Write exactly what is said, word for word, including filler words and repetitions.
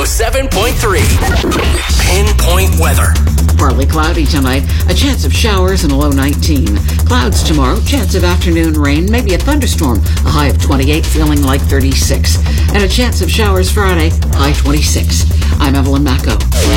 seven point three. Pinpoint weather. Partly cloudy tonight, a chance of showers and a low nineteen. Clouds tomorrow, chance of afternoon rain, maybe a thunderstorm, a high of twenty-eight, feeling like thirty-six. And a chance of showers Friday, high twenty-six. I'm Evelyn Macco.